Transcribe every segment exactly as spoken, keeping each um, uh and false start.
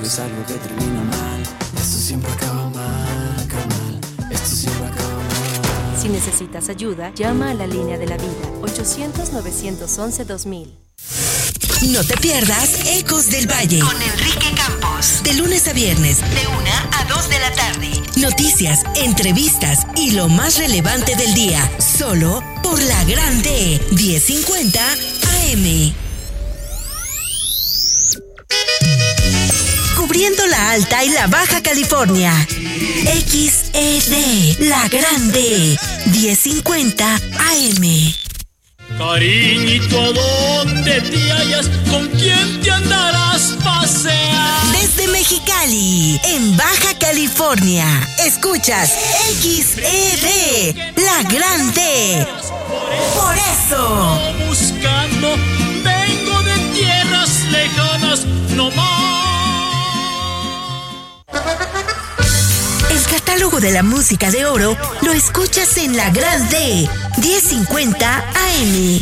algo es algo que termina mal. Esto siempre acaba mal, carnal. Esto siempre acaba mal. Si necesitas ayuda, llama a la línea de la vida, ochocientos, novecientos once, dos mil. No te pierdas Ecos del Valle con Enrique Campos. De lunes a viernes, de una a dos de la tarde. Noticias, entrevistas y lo más relevante del día. Solo por la Grande diez cincuenta A M. Cubriendo la Alta y la Baja California. X E D, La Grande diez cincuenta A M. Cariñito, ¿a dónde te hallas? ¿Con quién te andarás pasear? Desde Mexicali, en Baja California, escuchas X E D, La Grande. Por eso. Buscando, vengo de tierras lejanas, no más. El catálogo de la música de oro lo escuchas en La Grande diez cincuenta A M.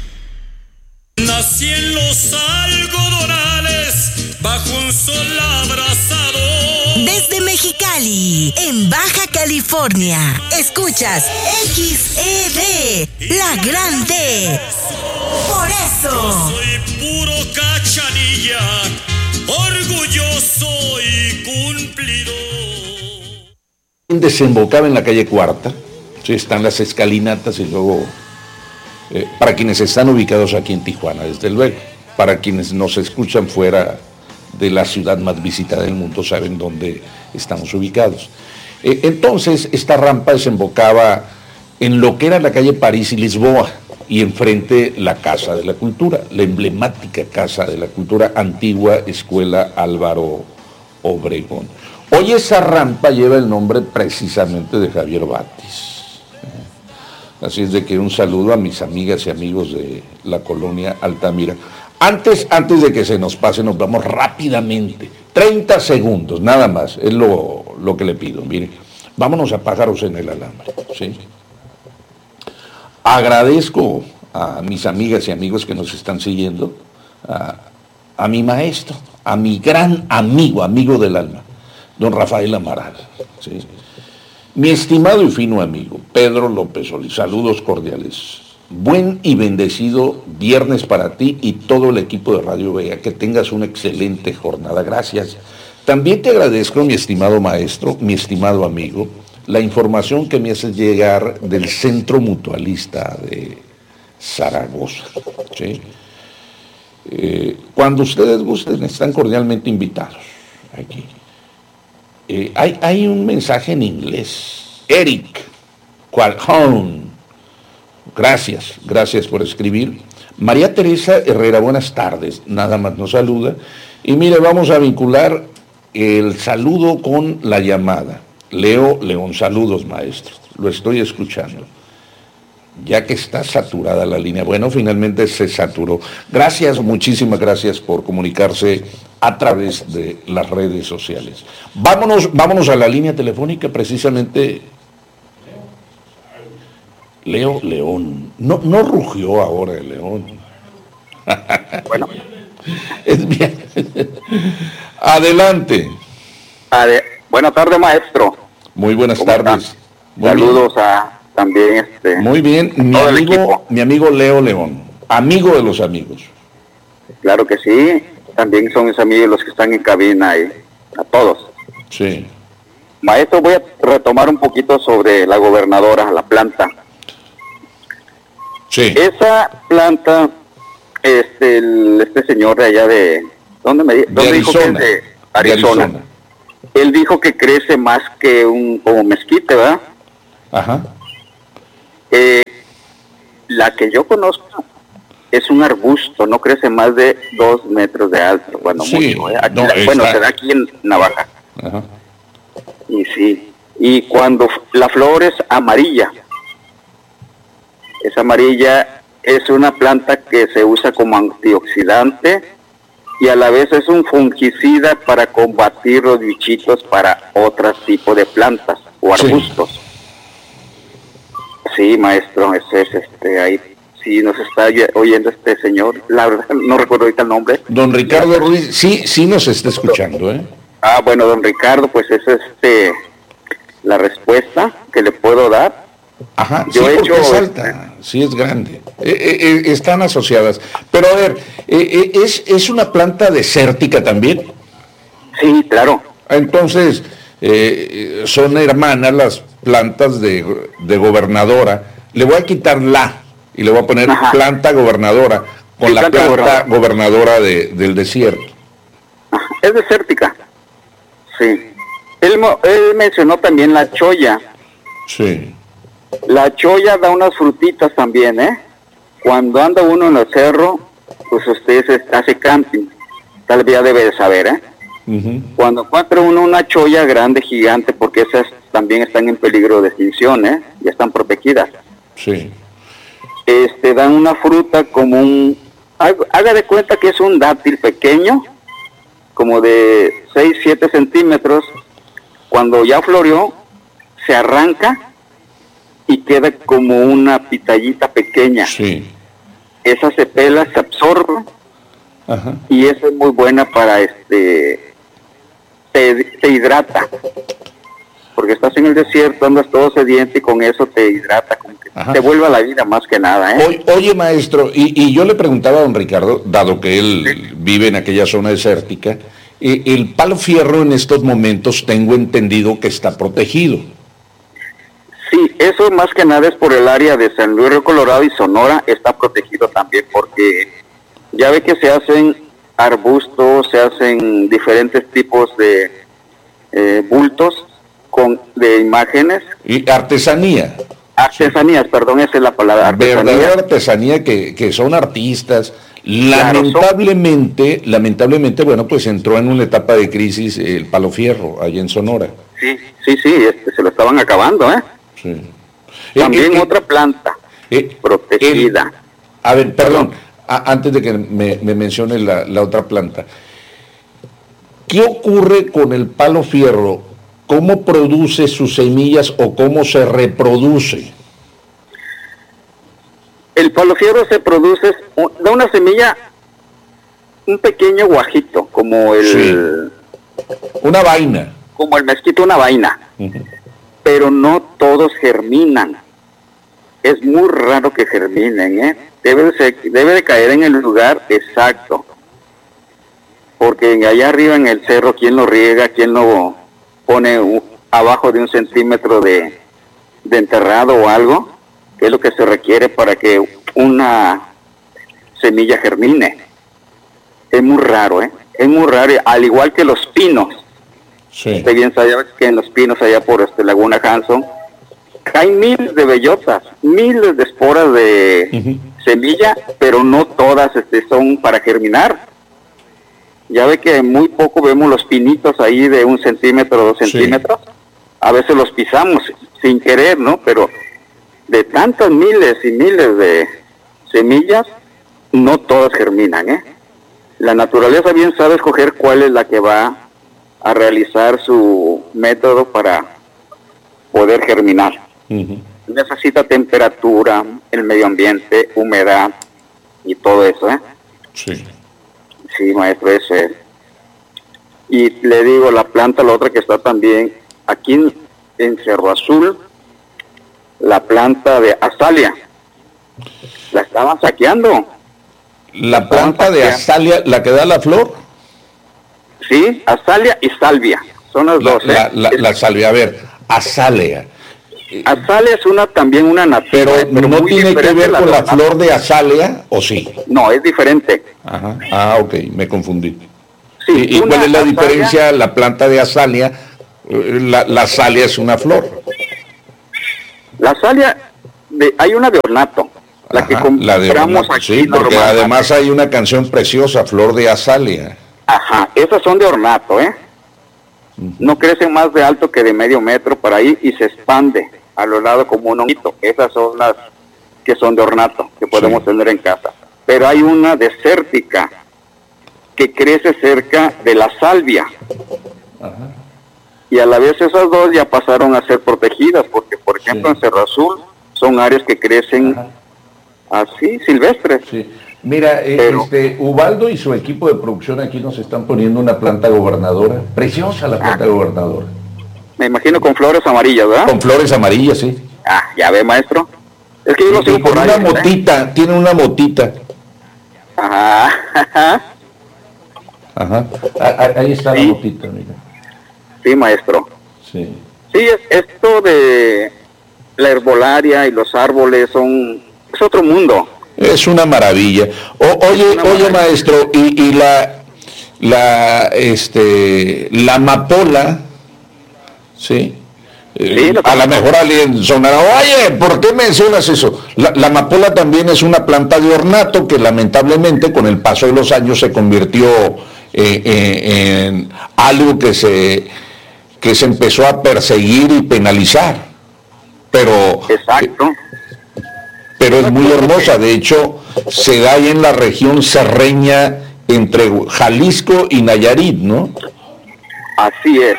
Nací en los algodonales bajo un sol abrasador. Desde Mexicali, en Baja California, escuchas X E D, La Grande. Por eso. Yo soy puro cachanilla, orgulloso y cumplido. Desembocaba en la calle Cuarta, sí, están las escalinatas y luego, eh, para quienes están ubicados aquí en Tijuana, desde luego, para quienes nos escuchan fuera de la ciudad más visitada del mundo, saben dónde estamos ubicados. Eh, entonces, esta rampa desembocaba en lo que era la calle París y Lisboa, y enfrente la Casa de la Cultura, la emblemática Casa de la Cultura, antigua Escuela Álvaro Obregón. Hoy esa rampa lleva el nombre precisamente de Javier Batis. Así es de que un saludo a mis amigas y amigos de la colonia Altamira. Antes, antes de que se nos pase, nos vamos rápidamente. treinta segundos, nada más, es lo, lo que le pido. Mire, vámonos a Pájaros en el Alambre. ¿Sí? Agradezco a mis amigas y amigos que nos están siguiendo, a, a mi maestro, a mi gran amigo, amigo del alma, don Rafael Amaral, ¿sí? Mi estimado y fino amigo, Pedro López Solís, saludos cordiales. Buen y bendecido viernes para ti y todo el equipo de Radio Vega, que tengas una excelente jornada, gracias. También te agradezco, mi estimado maestro, mi estimado amigo, la información que me haces llegar del Centro Mutualista de Zaragoza, ¿sí? Eh, cuando ustedes gusten, están cordialmente invitados aquí. Eh, hay, hay un mensaje en inglés. Eric Calhoun, gracias, gracias por escribir. María Teresa Herrera, buenas tardes, nada más nos saluda. Y mire, vamos a vincular el saludo con la llamada. Leo León, saludos maestro, lo estoy escuchando. Ya que está saturada la línea, bueno, finalmente se saturó. Gracias, muchísimas gracias por comunicarse a través de las redes sociales. Vámonos, vámonos a la línea telefónica, precisamente. Leo León, no, no rugió ahora el león. Bueno. Es bien. Adelante. Ade- Buenas tardes, maestro. Muy buenas tardes. Muy Saludos bien. a también este. Muy bien, mi todo el amigo, equipo. mi amigo Leo León, amigo de los amigos. Claro que sí. También son mis amigos los que están en cabina y a todos. Sí. Maestro, voy a retomar un poquito sobre la gobernadora, la planta. Sí. Esa planta, este, el- este señor de allá de, ¿dónde me di- dónde De dijo que es Arizona. de De Arizona? Arizona. Él dijo que crece más que un como mezquite, ¿verdad? Ajá. Eh, la que yo conozco es un arbusto, no crece más de dos metros de alto. Bueno, Sí, mucho, ¿eh? Aquí no, la- bueno, está- se da aquí en Navaja. Ajá. Y sí, y cuando f- la flor es amarilla, es amarilla, es una planta que se usa como antioxidante y a la vez es un fungicida para combatir los bichitos para otro tipo de plantas o Sí. arbustos. Sí, maestro, ese es este ahí. si nos está oyendo este señor, la verdad no recuerdo ahorita el nombre. Don Ricardo Ruiz, sí, sí nos está escuchando, ¿eh? Ah, bueno, don Ricardo, pues esa es este, la respuesta que le puedo dar. Ajá, Yo sí, he porque hecho, es alta, sí es grande. Eh, eh, eh, están asociadas. Pero a ver, eh, eh, ¿es, ¿es una planta desértica también? Sí, claro. Entonces, eh, son hermanas las plantas de, de gobernadora. Le voy a quitar la y le voy a poner Ajá. planta gobernadora con Sí, la planta planta gobernadora, gobernadora de, del desierto. Es desértica. Sí. Él, mo- él mencionó también la cholla. Sí. La cholla da unas frutitas también, ¿eh? Cuando anda uno en el cerro, pues usted se hace camping. Tal vez ya debe de saber, ¿eh? Uh-huh. Cuando encuentra uno una cholla grande, gigante, porque esas también están en peligro de extinción, ¿eh? Ya están protegidas. Sí. Este, dan una fruta como un... hag- Haga de cuenta que es un dátil pequeño, como de seis, siete centímetros. Cuando ya floreó, se arranca y queda como una pitallita pequeña. Sí. Esa se pela, se absorbe Ajá. y esa es muy buena para este... Te, te hidrata. Porque estás en el desierto, andas todo sediento y con eso te hidrata, como que Ajá. te vuelve a la vida más que nada, ¿eh? Oye, oye, maestro, y, y yo le preguntaba a don Ricardo, dado que él vive en aquella zona desértica, eh, el palo fierro en estos momentos tengo entendido que está protegido. Sí, eso más que nada es por el área de San Luis Río Colorado y Sonora, está protegido también porque ya ve que se hacen arbustos, se hacen diferentes tipos de eh, bultos con de imágenes, Y artesanía, artesanías, perdón, esa es la palabra, verdadera artesanías. artesanía que, que son artistas. Claro, son- Lamentablemente, lamentablemente, bueno, pues entró en una etapa de crisis el palo fierro allá en Sonora. Sí, sí, sí, este, se lo estaban acabando, ¿eh? Sí. También Eh, eh, otra planta eh, protegida. el- a ver, perdón, a- antes de que me, me mencione la, la otra planta. ¿Qué ocurre con el palo fierro? ¿Cómo produce sus semillas o cómo se reproduce? El palo fierro se produce, un- da una semilla, un pequeño guajito, como el, Sí. Una vaina. como el mezquite, una vaina. Ujú. Pero no todos germinan. Es muy raro que germinen, ¿eh? Debe de, ser- debe de caer en el lugar exacto. Porque allá arriba en el cerro, ¿quién lo riega? ¿Quién lo pone u- abajo de un centímetro de, de enterrado o algo? Que es lo que se requiere para que una semilla germine. Es muy raro, ¿eh? Es muy raro, al igual que los pinos. Sí. Usted bien sabe que en los pinos allá por este Laguna Hanson hay miles de bellotas, miles de esporas de Ujú. semilla, pero no todas este, son para germinar. Ya ve que muy poco vemos los pinitos ahí de un centímetro, dos Sí. centímetros. A veces los pisamos sin querer, ¿no? Pero de tantas miles y miles de semillas, no todas germinan, ¿eh? La naturaleza bien sabe escoger cuál es la que va a realizar su método para poder germinar. Ujú. Necesita temperatura, el medio ambiente, humedad y todo eso, ¿eh? Sí. Sí, maestro, eso es. Y le digo, la planta, la otra que está también aquí en, en Cerro Azul, la planta de azalia. La estaban saqueando. La planta de azalia, la que da la flor, Sí, azalia y salvia. Son las la, dos, ¿eh? la, la, la salvia. A ver, azalea. Azalia es una también una nativa, Pero, no muy tiene que diferente ver a con la de- flor de azalea, ¿o sí? No, es diferente. Ajá. Ah, ok, me confundí. Sí, ¿Y, y una cuál es la azalia- diferencia? La planta de azalia, eh, la, la azalia es una flor. La azalia, de, hay una de ornato, la Ajá, que la de compramos ornato, aquí sí, porque normalmente. además hay una canción preciosa, Flor de Azalia. Ajá, esas son de ornato, ¿eh? No crecen más de alto que de medio metro por ahí y se expande a los lados como un honguito. Esas son las que son de ornato, que podemos Sí. tener en casa. Pero hay una desértica que crece cerca de la salvia. Y a la vez esas dos ya pasaron a ser protegidas, porque por ejemplo Sí. en Cerro Azul son áreas que crecen así, silvestres. Sí. Mira, eh, Pero- este, Ubaldo y su equipo de producción aquí nos están poniendo una planta gobernadora, preciosa la planta Ah. gobernadora, Me imagino con flores amarillas, ¿verdad? con flores amarillas, sí. Ah, ya ve, maestro. Es que yo lo Y sigo con por una radio, ¿eh? motita, tiene una motita. Ajá, ajá. Ajá. Ah, ah, ahí está Sí. la motita, mira. Sí, maestro. Sí. Sí, es, esto de la herbolaria y los árboles son... es otro mundo. Es una maravilla. O- oye, una oye, maravilla. maestro, y, y la, la, este, la amapola, ¿sí? Eh, Sí, lo a lo conozco. mejor alguien sonará, oye, ¿por qué mencionas eso? La, la amapola también es una planta de ornato que lamentablemente con el paso de los años se convirtió eh, eh, en algo que se, que se empezó a perseguir y penalizar. Pero Exacto. pero es muy hermosa. De hecho, se da ahí en la región serreña entre Jalisco y Nayarit, ¿no? Así es.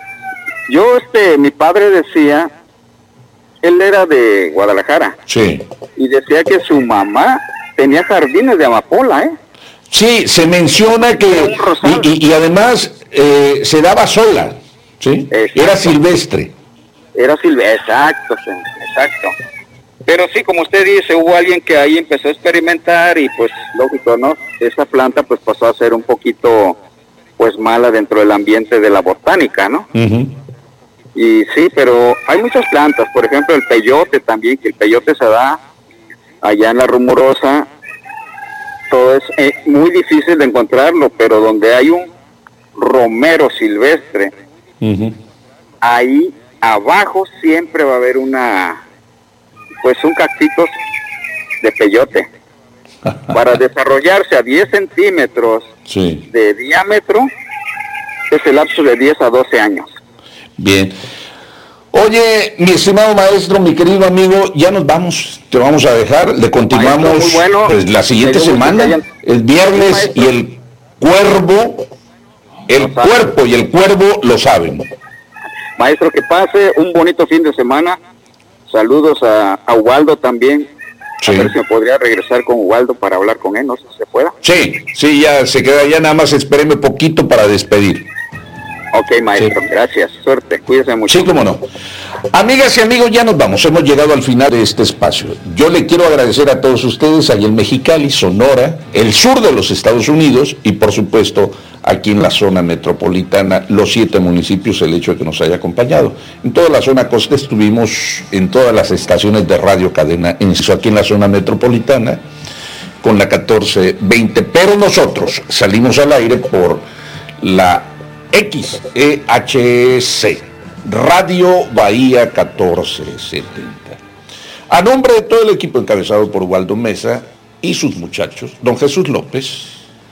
Yo, este, mi padre decía, él era de Guadalajara, Sí. y decía que su mamá tenía jardines de amapola, ¿eh? Sí, se menciona que, Un rosal. y, y- y además eh, se daba sola, ¿sí? Exacto. Era silvestre. Era silvestre, exacto, sí, exacto. Pero sí, como usted dice, hubo alguien que ahí empezó a experimentar y pues, lógico, ¿no? Esa planta pues pasó a ser un poquito, pues mala dentro del ambiente de la botánica, ¿no? Ujú. Y sí, pero hay muchas plantas, por ejemplo el peyote también, que el peyote se da allá en la Rumorosa. Todo es eh, muy difícil de encontrarlo, pero donde hay un romero silvestre, Ujú. ahí abajo siempre va a haber una, pues un cactitos de peyote. Para desarrollarse a diez centímetros Sí, de diámetro, es el lapso de diez a doce años. bien. Oye, mi estimado maestro, mi querido amigo, ya nos vamos, te vamos a dejar, le continuamos Maestro, muy bueno. pues, la siguiente Me dio gusto semana, que hayan- el viernes, Sí, y maestro. el cuervo, el Lo saben. cuerpo y el cuervo lo saben. Maestro, que pase un bonito fin de semana. Saludos a, a Ubaldo también. Sí. A ver si me podría regresar con Ubaldo para hablar con él, no sé si se pueda. Sí, sí, ya se queda, ya nada más espéreme poquito para despedir. Ok, maestro, Sí. gracias. Suerte, cuídese mucho. Sí, cómo no. Amigas y amigos, ya nos vamos. Hemos llegado al final de este espacio. Yo le quiero agradecer a todos ustedes allí en Mexicali, Sonora, el sur de los Estados Unidos y por supuesto aquí en la zona metropolitana, los siete municipios, el hecho de que nos haya acompañado. En toda la zona costa estuvimos en todas las estaciones de radio cadena, en, aquí en la zona metropolitana, con la catorce veinte, pero nosotros salimos al aire por la X E H C, Radio Bahía catorce setenta. A nombre de todo el equipo encabezado por Ubaldo Mesa y sus muchachos, don Jesús López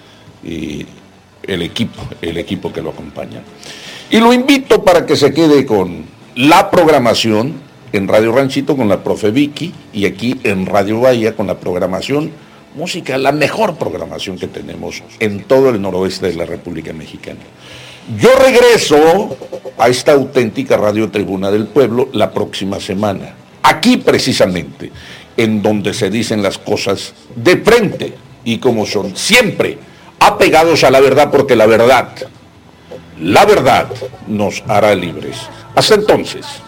y el equipo, el equipo que lo acompaña. Y lo invito para que se quede con la programación en Radio Ranchito con la profe Vicky y aquí en Radio Bahía con la programación música, la mejor programación que tenemos en todo el noroeste de la República Mexicana. Yo regreso a esta auténtica Radio Tribuna del Pueblo la próxima semana, aquí precisamente, en donde se dicen las cosas de frente y como son, siempre apegados a la verdad, porque la verdad, la verdad nos hará libres. Hasta entonces.